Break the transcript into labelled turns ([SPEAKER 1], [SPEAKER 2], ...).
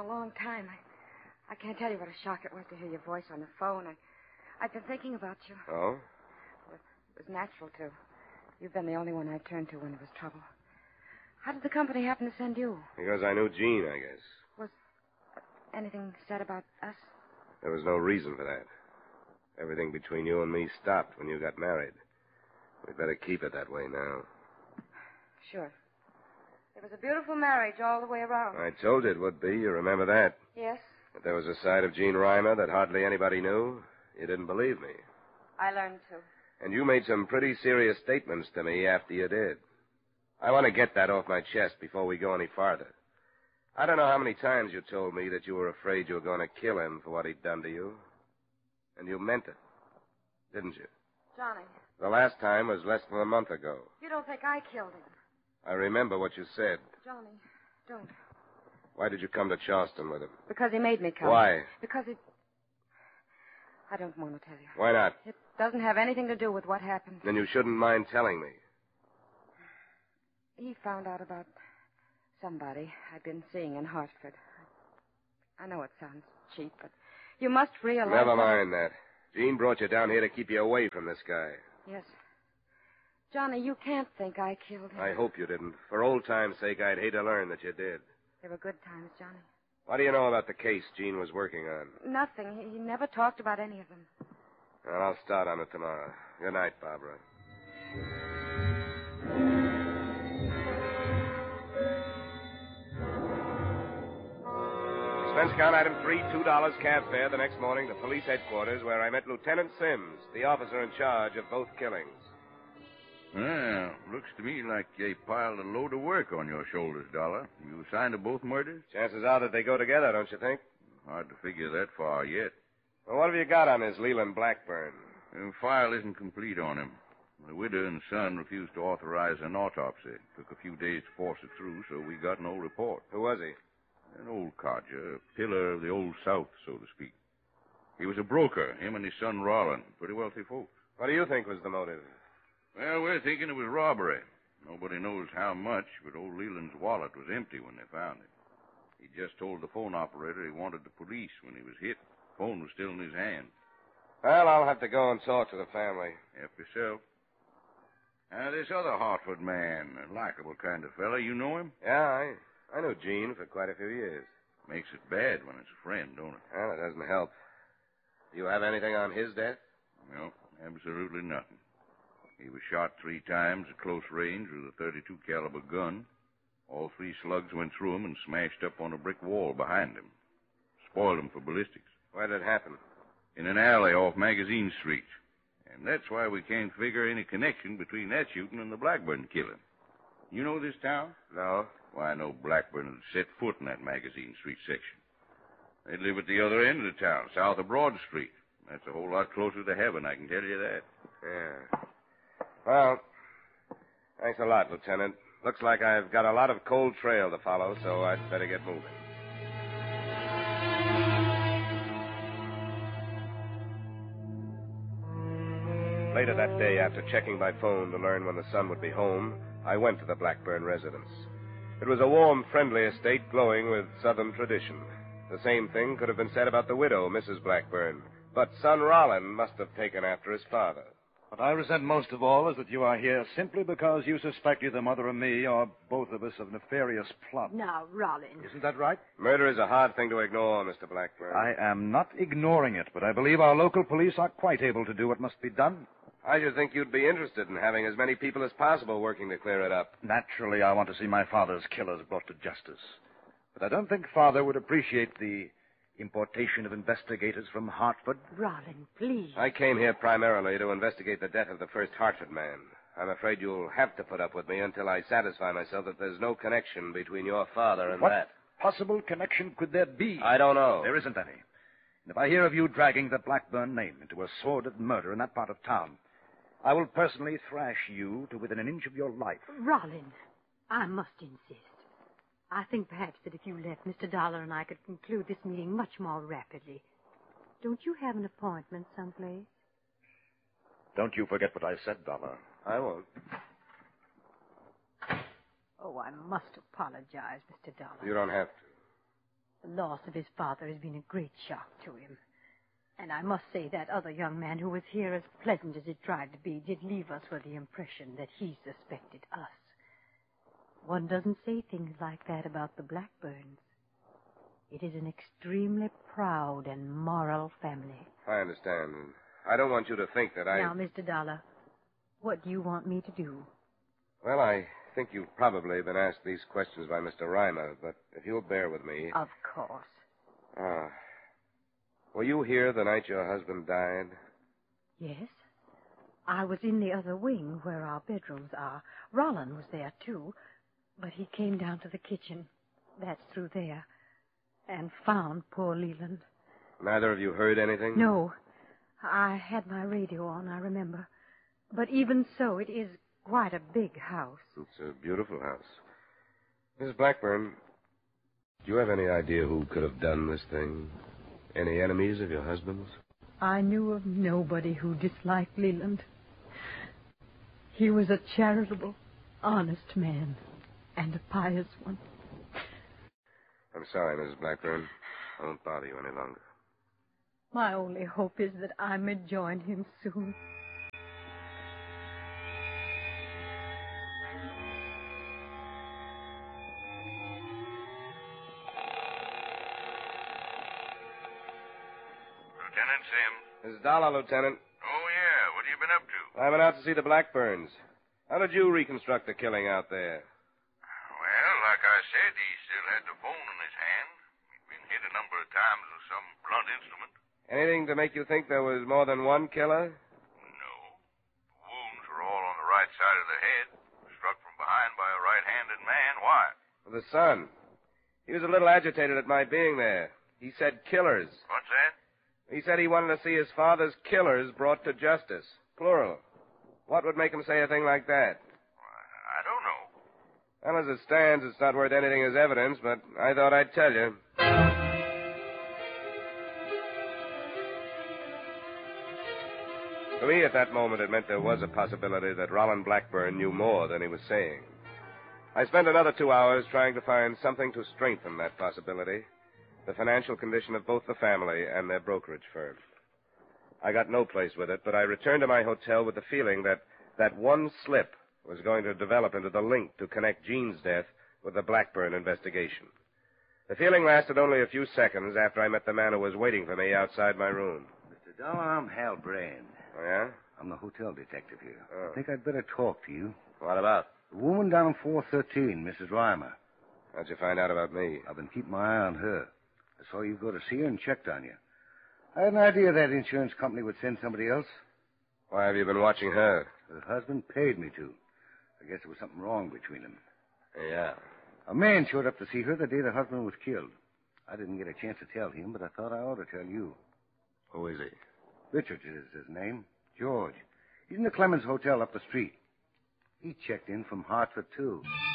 [SPEAKER 1] a long time. I can't tell you what a shock it was to hear your voice on the phone. I've been thinking about you.
[SPEAKER 2] Oh?
[SPEAKER 1] It was natural to. You've been the only one I turned to when there was trouble. How did the company happen to send you?
[SPEAKER 2] Because I knew Jean, I guess.
[SPEAKER 1] Was anything said about us?
[SPEAKER 2] There was no reason for that. Everything between you and me stopped when you got married. We'd better keep it that way now.
[SPEAKER 1] Sure. It was a beautiful marriage all the way around.
[SPEAKER 2] I told you it would be. You remember that?
[SPEAKER 1] Yes.
[SPEAKER 2] But there was a side of Jean Reimer that hardly anybody knew. You didn't believe me.
[SPEAKER 1] I learned to.
[SPEAKER 2] And you made some pretty serious statements to me after you did. I want to get that off my chest before we go any farther. I don't know how many times you told me that you were afraid you were going to kill him for what he'd done to you. And you meant it, didn't you?
[SPEAKER 1] Johnny.
[SPEAKER 2] The last time was less than a month ago.
[SPEAKER 1] You don't think I killed him?
[SPEAKER 2] I remember what you said.
[SPEAKER 1] Johnny, don't.
[SPEAKER 2] Why did you come to Charleston with him?
[SPEAKER 1] Because he made me come.
[SPEAKER 2] Why?
[SPEAKER 1] Because it... I don't want to tell you.
[SPEAKER 2] Why not?
[SPEAKER 1] It doesn't have anything to do with what happened.
[SPEAKER 2] Then you shouldn't mind telling me.
[SPEAKER 1] He found out about somebody I'd been seeing in Hartford. I know it sounds cheap, but you must realize...
[SPEAKER 2] Never mind that. Jean brought you down here to keep you away from this guy.
[SPEAKER 1] Yes. Johnny, you can't think I killed him.
[SPEAKER 2] I hope you didn't. For old time's sake, I'd hate to learn that you did.
[SPEAKER 1] They were good times, Johnny.
[SPEAKER 2] What do you know about the case Jean was working on?
[SPEAKER 1] Nothing. He never talked about any of them.
[SPEAKER 2] Well, I'll start on it tomorrow. Good night, Barbara. Expense account item 3, $2 cab fare the next morning to police headquarters, where I met Lieutenant Sims, the officer in charge of both killings.
[SPEAKER 3] Well, looks to me like they piled a load of work on your shoulders, Dollar. You assigned to both murders?
[SPEAKER 2] Chances are that they go together, don't you think?
[SPEAKER 3] Hard to figure that far yet.
[SPEAKER 2] Well, what have you got on this Leland Blackburn?
[SPEAKER 3] The file isn't complete on him. The widow and son refused to authorize an autopsy. Took a few days to force it through, so we got no report.
[SPEAKER 2] Who was he?
[SPEAKER 3] An old codger, a pillar of the old South, so to speak. He was a broker, him and his son Rollin, pretty wealthy folks.
[SPEAKER 2] What do you think was the motive?
[SPEAKER 3] Well, we're thinking it was robbery. Nobody knows how much, but old Leland's wallet was empty when they found it. He just told the phone operator he wanted the police when he was hit. The phone was still in his hand.
[SPEAKER 2] Well, I'll have to go and talk to the family.
[SPEAKER 3] Help yourself. This other Hartford man, a likable kind of fella, you know him?
[SPEAKER 2] Yeah, I knew Gene for quite a few years.
[SPEAKER 3] Makes it bad when it's a friend, don't it?
[SPEAKER 2] Well, it doesn't help. Do you have anything on his death?
[SPEAKER 3] No, absolutely nothing. He was shot 3 times at close range with a .32 caliber gun. All 3 slugs went through him and smashed up on a brick wall behind him. Spoiled him for ballistics.
[SPEAKER 2] Where did it happen?
[SPEAKER 3] In an alley off Magazine Street. And that's why we can't figure any connection between that shooting and the Blackburn killing. You know this town?
[SPEAKER 2] No.
[SPEAKER 3] Why, I know Blackburn had set foot in that Magazine Street section. They live at the other end of the town, south of Broad Street. That's a whole lot closer to heaven, I can tell you that.
[SPEAKER 2] Yeah. Well, thanks a lot, Lieutenant. Looks like I've got a lot of cold trail to follow, so I'd better get moving. Later that day, after checking my phone to learn when the son would be home, I went to the Blackburn residence. It was a warm, friendly estate glowing with Southern tradition. The same thing could have been said about the widow, Mrs. Blackburn, but son Rollin must have taken after his father.
[SPEAKER 4] What I resent most of all is that you are here simply because you suspect either Mother or me or both of us of nefarious plot.
[SPEAKER 5] Now, Rollins.
[SPEAKER 4] Isn't that right?
[SPEAKER 2] Murder is a hard thing to ignore, Mr. Blackburn.
[SPEAKER 4] I am not ignoring it, but I believe our local police are quite able to do what must be done.
[SPEAKER 2] I should think you'd be interested in having as many people as possible working to clear it up.
[SPEAKER 4] Naturally, I want to see my father's killers brought to justice. But I don't think Father would appreciate the importation of investigators from Hartford.
[SPEAKER 5] Rollins, please.
[SPEAKER 2] I came here primarily to investigate the death of the first Hartford man. I'm afraid you'll have to put up with me until I satisfy myself that there's no connection between your father and
[SPEAKER 4] what
[SPEAKER 2] that.
[SPEAKER 4] What possible connection could there be?
[SPEAKER 2] I don't know.
[SPEAKER 4] There isn't any. And if I hear of you dragging the Blackburn name into a sordid murder in that part of town, I will personally thrash you to within an inch of your life.
[SPEAKER 5] Rollins, I must insist. I think perhaps that if you left, Mr. Dollar and I could conclude this meeting much more rapidly. Don't you have an appointment someplace?
[SPEAKER 4] Don't you forget what I said, Dollar.
[SPEAKER 2] I won't.
[SPEAKER 5] Oh, I must apologize, Mr. Dollar.
[SPEAKER 2] You don't have to.
[SPEAKER 5] The loss of his father has been a great shock to him. And I must say that other young man who was here, as pleasant as it tried to be, did leave us with the impression that he suspected us. One doesn't say things like that about the Blackburns. It is an extremely proud and moral family.
[SPEAKER 2] I understand. I don't want you to think that I...
[SPEAKER 5] Now, Mr. Dollar, what do you want me to do?
[SPEAKER 2] Well, I think you've probably been asked these questions by Mr. Reimer, but if you'll bear with me...
[SPEAKER 5] Of course.
[SPEAKER 2] Were you here the night your husband died?
[SPEAKER 5] Yes. I was in the other wing where our bedrooms are. Rollin was there, too. But he came down to the kitchen. That's through there. And found poor Leland.
[SPEAKER 2] Neither of you heard anything?
[SPEAKER 5] No. I had my radio on, I remember. But even so, it is quite a big house.
[SPEAKER 2] It's a beautiful house. Mrs. Blackburn, do you have any idea who could have done this thing? Any enemies of your husband's?
[SPEAKER 5] I knew of nobody who disliked Leland. He was a charitable, honest man, and a pious one.
[SPEAKER 2] I'm sorry, Mrs. Blackburn. I won't bother you any longer.
[SPEAKER 5] My only hope is that I may join him soon.
[SPEAKER 3] Lieutenant Sims.
[SPEAKER 2] Mrs. Dollar, Lieutenant.
[SPEAKER 3] Oh, yeah. What have you been up to?
[SPEAKER 2] I went out to see the Blackburns. How did you reconstruct the killing out there?
[SPEAKER 3] Well, like I said, he still had the phone in his hand. He'd been hit a number of times with some blunt instrument.
[SPEAKER 2] Anything to make you think there was more than one killer?
[SPEAKER 3] No. The wounds were all on the right side of the head. Struck from behind by a right-handed man. Why?
[SPEAKER 2] The son. He was a little agitated at my being there. He said killers.
[SPEAKER 3] What's that?
[SPEAKER 2] He said he wanted to see his father's killers brought to justice. Plural. What would make him say a thing like that?
[SPEAKER 3] I don't know.
[SPEAKER 2] Well, as it stands, it's not worth anything as evidence, but I thought I'd tell you. To me, at that moment, it meant there was a possibility that Roland Blackburn knew more than he was saying. I spent another 2 hours trying to find something to strengthen that possibility, the financial condition of both the family and their brokerage firm. I got no place with it, but I returned to my hotel with the feeling that that one slip was going to develop into the link to connect Jean's death with the Blackburn investigation. The feeling lasted only a few seconds after I met the man who was waiting for me outside my room.
[SPEAKER 4] Mr. Dollar, I'm Hal Brand.
[SPEAKER 2] Oh, yeah?
[SPEAKER 4] I'm the hotel detective here.
[SPEAKER 2] Oh.
[SPEAKER 4] I think I'd better talk to you.
[SPEAKER 2] What about?
[SPEAKER 4] The woman down on 413, Mrs. Reimer.
[SPEAKER 2] How'd you find out about me?
[SPEAKER 4] I've been keeping my eye on her. I saw you go to see her and checked on you. I had an idea that insurance company would send somebody else.
[SPEAKER 2] Why have you been watching her?
[SPEAKER 4] Her husband paid me to. I guess there was something wrong between them.
[SPEAKER 2] Yeah.
[SPEAKER 4] A man showed up to see her the day the husband was killed. I didn't get a chance to tell him, but I thought I ought to tell you.
[SPEAKER 2] Who is he?
[SPEAKER 4] Richards is his name. George. He's in the Clemens Hotel up the street. He checked in from Hartford, too.